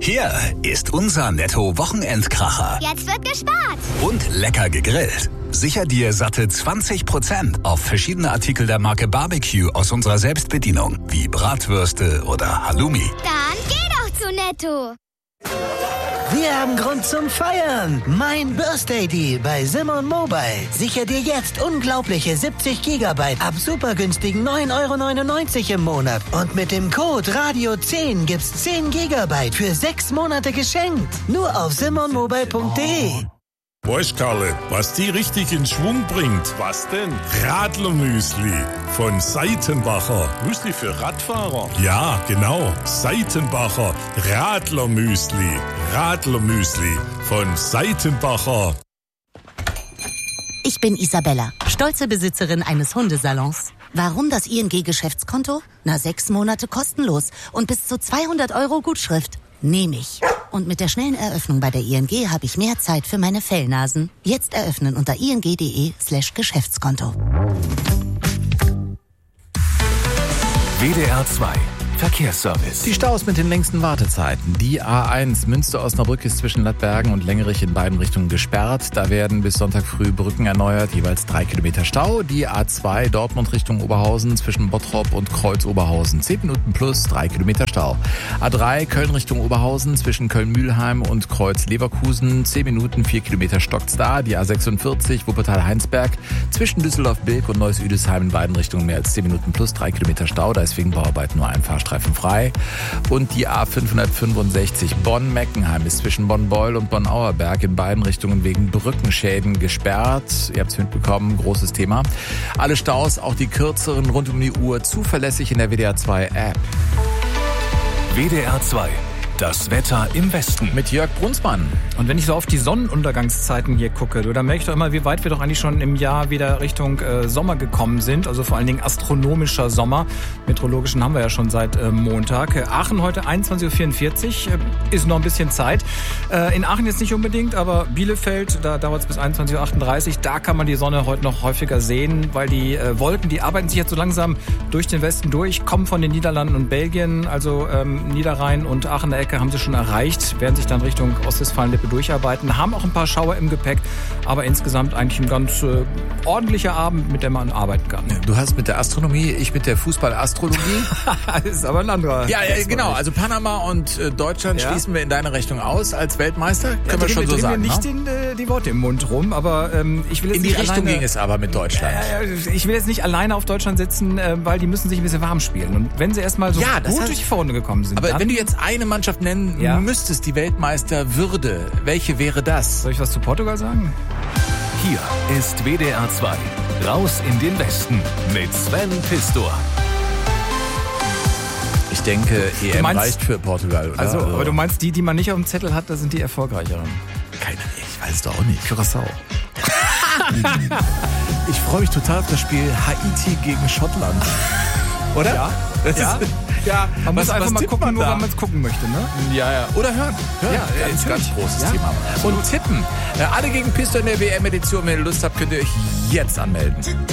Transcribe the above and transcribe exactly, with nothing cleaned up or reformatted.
Hier ist unser Netto-Wochenendkracher. Jetzt wird gespart. Und lecker gegrillt. Sicher dir satte zwanzig Prozent auf verschiedene Artikel der Marke Barbecue aus unserer Selbstbedienung, wie Bratwürste oder Halloumi. Dann geh doch zu Netto. Wir haben Grund zum Feiern. Mein Birthday Deal bei Simon Mobile. Sicher dir jetzt unglaubliche siebzig Gigabyte ab super günstigen neun Euro neunundneunzig im Monat. Und mit dem Code Radio zehn gibt's zehn Gigabyte für sechs Monate geschenkt. Nur auf simon mobile punkt de. Weißt, Karle, was die richtig in Schwung bringt? Was denn? Radlermüsli von Seitenbacher. Müsli für Radfahrer? Ja, genau. Seitenbacher Radlermüsli. Radlermüsli von Seitenbacher. Ich bin Isabella, stolze Besitzerin eines Hundesalons. Warum das I N G-Geschäftskonto? Na, sechs Monate kostenlos und bis zu zweihundert Euro Gutschrift. Nehme ich. Und mit der schnellen Eröffnung bei der I N G habe ich mehr Zeit für meine Fellnasen. Jetzt eröffnen unter ing.de slash Geschäftskonto. W D R zwei Verkehrsservice. Die Staus mit den längsten Wartezeiten. Die A eins Münster-Osnabrück ist zwischen Lattbergen und Lengerich in beiden Richtungen gesperrt. Da werden bis Sonntag früh Brücken erneuert, jeweils drei Kilometer Stau. Die A zwei Dortmund Richtung Oberhausen zwischen Bottrop und Kreuz Oberhausen. zehn Minuten plus, drei Kilometer Stau. A drei Köln Richtung Oberhausen zwischen Köln-Mühlheim und Kreuz Leverkusen. zehn Minuten, vier Kilometer stockt's da. Die A sechsundvierzig Wuppertal-Heinsberg zwischen Düsseldorf-Bilk und Neuss-Üdesheim in beiden Richtungen mehr als zehn Minuten plus, drei Kilometer Stau. Da ist wegen Bauarbeit nur ein Fahrstreifen frei. Und die A fünfhundertfünfundsechzig Bonn-Meckenheim ist zwischen Bonn-Beul und Bonn-Auerberg in beiden Richtungen wegen Brückenschäden gesperrt. Ihr habt es mitbekommen, großes Thema. Alle Staus, auch die kürzeren rund um die Uhr, zuverlässig in der W D R zwei App. W D R zwei. Das Wetter im Westen. Mit Jörg Brunsmann. Und wenn ich so auf die Sonnenuntergangszeiten hier gucke, du, dann merke ich doch immer, wie weit wir doch eigentlich schon im Jahr wieder Richtung äh, Sommer gekommen sind. Also vor allen Dingen astronomischer Sommer. Meteorologischen haben wir ja schon seit äh, Montag. Äh, Aachen heute einundzwanzig Uhr vierundvierzig. Äh, ist noch ein bisschen Zeit. Äh, in Aachen jetzt nicht unbedingt, aber Bielefeld, da dauert es bis einundzwanzig Uhr achtunddreißig. Da kann man die Sonne heute noch häufiger sehen, weil die äh, Wolken, die arbeiten sich jetzt so langsam durch den Westen durch, kommen von den Niederlanden und Belgien, also ähm, Niederrhein und Aachener Ecke haben sie schon erreicht, werden sich dann Richtung Ostwestfalen-Lippe durcharbeiten, haben auch ein paar Schauer im Gepäck, aber insgesamt eigentlich ein ganz äh, ordentlicher Abend, mit dem man arbeiten kann. Du hast mit der Astronomie, ich mit der Fußballastrologie. Das ist aber ein anderer. Ja, ja genau. Also Panama und äh, Deutschland ja. schließen wir in deine Rechnung aus als Weltmeister. Können ja, wir schon so wir sagen. Wir nicht in, äh, die Worte im Mund rum, aber ähm, ich will jetzt in die nicht Richtung alleine, ging es aber mit Deutschland. Äh, ich will jetzt nicht alleine auf Deutschland sitzen, äh, weil die müssen sich ein bisschen warm spielen. Und wenn sie erstmal so ja, gut heißt, durch die Vorrunde gekommen sind. Aber dann, wenn du jetzt eine Mannschaft nennen ja. müsstest, die Weltmeisterwürde, welche wäre das? Soll ich was zu Portugal sagen? Hier ist W D R zwei. Raus in den Westen mit Sven Pistor. Ich denke, E M meinst, reicht für Portugal, oder? Also, also, aber du meinst, die, die man nicht auf dem Zettel hat, das sind die erfolgreicheren? Keine, ich weiß es doch auch nicht. Curaçao. Ich freue mich total auf das Spiel Haiti gegen Schottland. Oder? Ja. Das ja. Ist, ja. Man was, muss einfach mal gucken, woran man es gucken möchte, ne? Ja, ja. Oder hören. hören. Ja, ganz, ganz großes ja. Thema. Und tippen. Alle gegen Pistor in der W M-Edition. Wenn ihr Lust habt, könnt ihr euch jetzt anmelden.